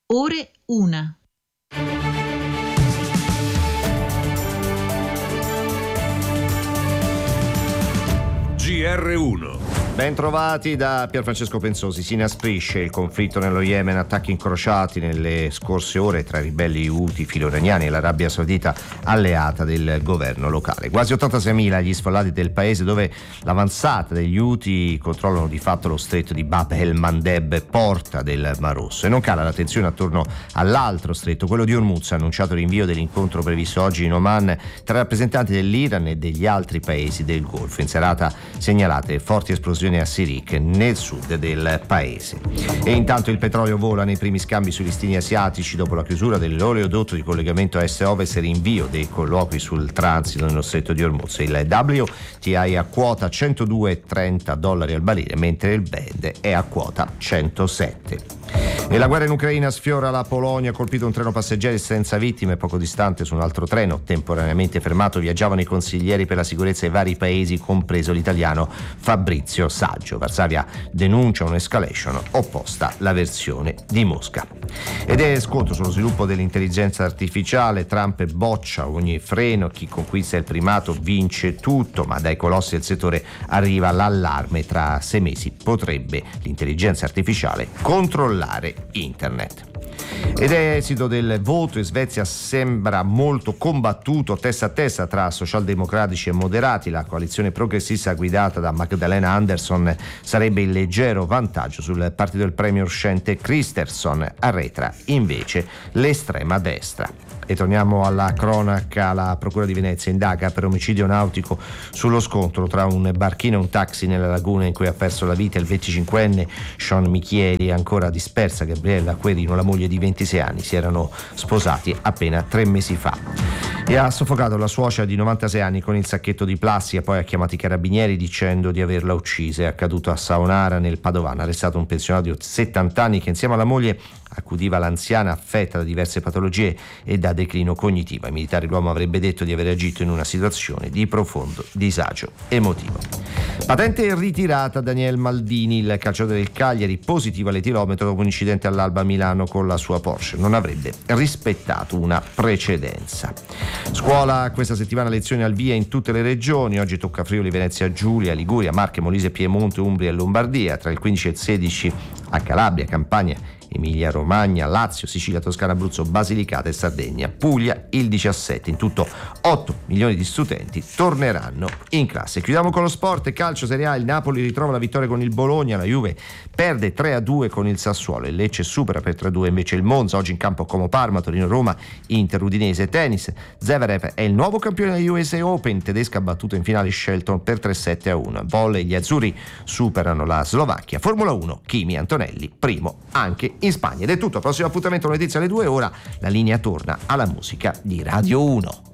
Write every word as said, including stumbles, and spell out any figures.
Ore una. G R uno. Ben trovati da Pierfrancesco Pensosi. Si inasprisce il conflitto nello Yemen, attacchi incrociati nelle scorse ore tra i ribelli Houthi filo-iraniani e l'Arabia Saudita alleata del governo locale. Quasi ottantaseimila gli sfollati del paese, dove l'avanzata degli Houthi controllano di fatto lo stretto di Bab el-Mandeb, porta del Mar Rosso, e non cala la tensione attorno all'altro stretto, quello di Hormuz. Ha annunciato l'invio dell'incontro previsto oggi in Oman tra rappresentanti dell'Iran e degli altri paesi del Golfo. In serata segnalate forti esplosioni a Sirik, nel sud del paese. E intanto il petrolio vola nei primi scambi sui listini asiatici dopo la chiusura dell'oleodotto di collegamento est-ovest e rinvio dei colloqui sul transito nello stretto di Hormuz. Il W T I a quota centodue virgola trenta dollari al barile, mentre il Brent è a quota centosette. E la guerra in Ucraina sfiora la Polonia. Colpito un treno passeggeri senza vittime. Poco distante, su un altro treno temporaneamente fermato, viaggiavano i consiglieri per la sicurezza dei vari paesi, compreso l'italiano Fabrizio Saggio. Varsavia denuncia un'escalation opposta alla versione di Mosca. Ed è scontro sullo sviluppo dell'intelligenza artificiale. Trump boccia ogni freno, chi conquista il primato vince tutto, ma dai colossi del settore arriva l'allarme: tra sei mesi potrebbe l'intelligenza artificiale controllare internet. Ed è esito del voto in Svezia sembra molto combattuto, testa a testa tra socialdemocratici e moderati. La coalizione progressista guidata da Magdalena Andersson sarebbe in leggero vantaggio sul partito del premier uscente Kristersson, arretra invece l'estrema destra. E torniamo alla cronaca. La Procura di Venezia indaga per omicidio nautico sullo scontro tra un barchino e un taxi nella laguna in cui ha perso la vita il venticinquenne Sean Michieli. Ancora dispersa Gabriella Querino, la moglie di ventisei anni. Si erano sposati appena tre mesi fa. E ha soffocato la suocera di novantasei anni con il sacchetto di plastica, poi ha chiamato i carabinieri dicendo di averla uccisa. È accaduto a Saonara, nel Padovano. Arrestato un pensionato di settanta anni che insieme alla moglie accudiva l'anziana affetta da diverse patologie e da declino cognitivo. Ai militari l'uomo avrebbe detto di aver agito in una situazione di profondo disagio emotivo. Patente ritirata Daniel Maldini, il calciatore del Cagliari, positivo all'etilometro dopo un incidente all'Alba Milano con la sua Porsche. Non avrebbe rispettato una precedenza. Scuola questa settimana, lezioni al via in tutte le regioni. Oggi tocca Friuli, Venezia Giulia, Liguria, Marche, Molise, Piemonte, Umbria e Lombardia. Tra il quindici e il sedici a Calabria, Campania, Emilia Romagna, Lazio, Sicilia, Toscana, Abruzzo, Basilicata e Sardegna. Puglia il diciassette. In tutto otto milioni di studenti torneranno in classe. Chiudiamo con lo sport. Calcio Serie A. Il Napoli ritrova la vittoria con il Bologna. La Juve perde tre a due con il Sassuolo. Il Lecce supera per tre a due invece il Monza. Oggi in campo Como Parma, Torino Roma, Inter Udinese. Tennis. Zverev è il nuovo campione della U S A Open. Tedesca ha battuto in finale Shelton per tre sette a uno. Volley, gli azzurri superano la Slovacchia. Formula uno. Kimi Antonelli primo anche in Spagna. Ed è tutto. Prossimo appuntamento, notizie alle due. Ora la linea torna alla musica di Radio uno.